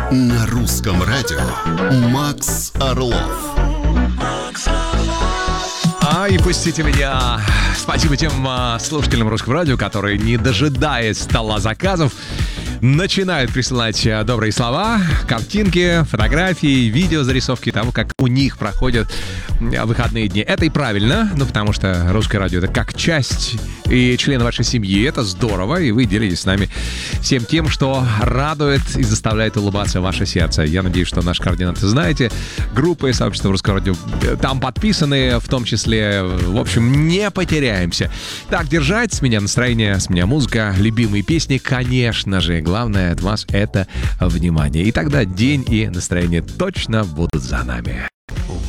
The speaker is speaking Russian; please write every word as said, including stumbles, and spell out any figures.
На русском радио Макс Орлов. А, и пустите меня. Спасибо тем а, слушателям Русского радио, которые, не дожидаясь стола заказов, начинают присылать а, добрые слова, картинки, фотографии, видеозарисовки того, как у них проходят а, выходные дни. Это и правильно, ну, потому что Русское радио — это как часть и член вашей семьи. Это здорово, и вы делитесь с нами всем тем, что радует и заставляет улыбаться ваше сердце. Я надеюсь, что наши координаты знаете. Группы сообщества Русского радио там подписаны, в том числе. В общем, не потеряемся. Так, держать. С меня настроение, с меня музыка, любимые песни, конечно же. Главное от вас — это внимание. И тогда день и настроение точно будут за нами.